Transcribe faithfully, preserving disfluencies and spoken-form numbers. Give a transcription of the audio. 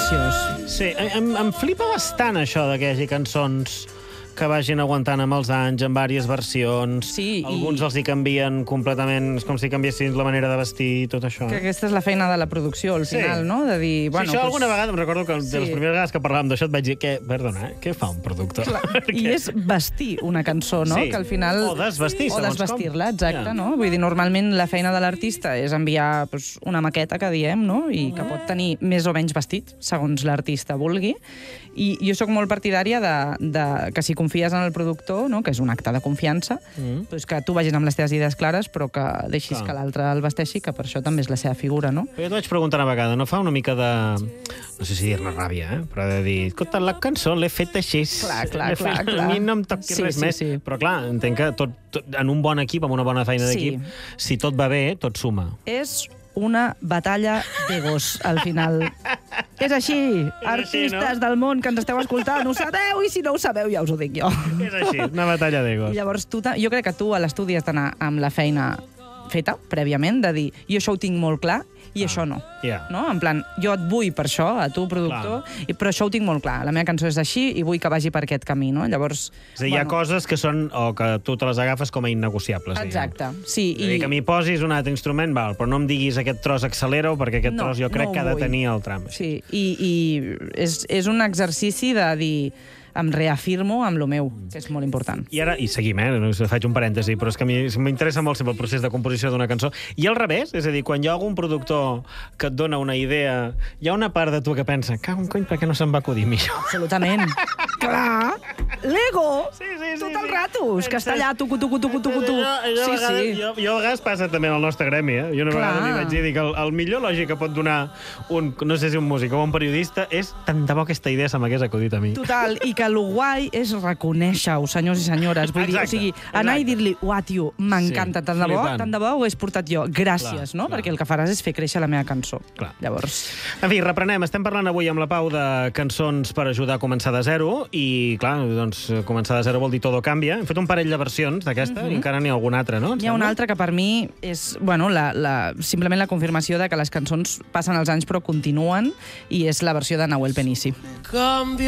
preciós. Sí, em, em flipa bastant això de que hi hagi cançons que vagin aguantant amb els anys, en diverses versions. Sí, Alguns i- els hi canvien completament, és com si canviessin la manera de vestir, tot això. Que aquesta és la feina de la producció, al Sí. final, no? De dir, Sí, bueno... això doncs- alguna vegada em recordo que de les Sí. primeres vegades que parlàvem d'això et vaig dir, què, perdona, eh? Què fa un productor? Clar, Perquè- I és vestir una cançó, no? Sí. Que al final... O desvestir, O segons com. desvestir-la, exacte, Ja. no? Vull dir, normalment la feina de l'artista és enviar doncs, una maqueta, que diem, no? I que pot tenir més o menys vestit, segons l'artista vulgui. I jo sóc molt partidària de, de que si confies en el productor, no? Que és un acte de confiança, Mm. doncs que tu vagis amb les teves idees clares, però que deixis Clar. que l'altre el vesteixi, que per això també és la seva figura, no? Jo et vaig preguntar una vegada, no fa una mica de... No sé si dir-ne ràbia, eh? Però de dir, escolta, la cançó l'he fet així. Clar, clar, L'he fet- clar, clar. A mi no em toqui Sí, res sí, més. sí. Però clar, entenc que tot, tot, en un bon equip, amb una bona feina Sí. d'equip, si tot va bé, tot suma. És una batalla d'egos, al final. És així. Artistes no? del món que ens esteu escoltant, ho sabeu, i si no ho sabeu ja us ho dic jo. És així, una batalla d'egos. I llavors tu, ta- jo crec que tu a l'estudi has d'anar amb la feina feta, prèviament, de dir, jo això ho tinc molt clar i això no. Ja. No? En plan, jo et vull per això, a tu, productor, i, però això ho tinc molt clar. La meva cançó és així i vull que vagi per aquest camí, no? Llavors... És a dir, hi ha coses que són, o que tu te les agafes com a innegociables, diguem. Exacte, sí. És a dir, que m'hi posis un altre instrument, val, però no em diguis aquest tros accelera-ho, perquè aquest No, tros jo crec no ho que ha de vull. tenir el tram. Sí, i, i és, és un exercici de dir em reafirmo amb lo meu, que és molt important. I ara, i seguim, eh? No, faig un parèntesi, però és que a mi m'interessa molt sempre el procés de composició d'una cançó. I al revés, és a dir, quan hi ha algun productor que et dona una idea, hi ha una part de tu que pensa, cago en cony, per què no se'm va acudir millor? Absolutament. Clar! L'ego! Sí, sí, sí, Tot el sí. rato! És que està allà, tucu, tucu, tucu, tucu, tucu. Allò, allò, Sí, a vegades, sí. Jo, jo a vegades passa també en el nostre gremi, eh? Jo una Clar. vegada li vaig dir que el, el millor lògic que pot donar un, no sé si un músic o un periodista és tant de bo aquesta idea se m'hagués acudit a mi. Total, i que el guai és reconèixer-ho, senyors i senyores. Vull dir, o Exacte, sigui, anar exacte. i dir-li, uah, tio, m'encanta, Sí, tant de bo, flipant. tant de bo ho he portat jo. Gràcies, Clar, no? clar. Perquè el que faràs és fer créixer la meva cançó. Clar. Llavors... En fi, reprenem. Estem parlant avui amb la Pau de cançons per ajudar a començar de zero i, clar, doncs, començar de zero vol dir Todo Cambia. Hem fet un parell de versions d'aquesta i encara n'hi ha alguna altra, no? Em N'hi ha sembla? una altra que per mi és, bueno, la, la, simplement la confirmació de que les cançons passen els anys però continuen, i és la versió de Nahuel Penissi. Cambia